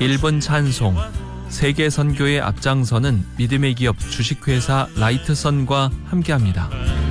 1분 찬송, 세계 선교의 앞장서는 믿음의 기업 주식회사 라이트선과 함께합니다.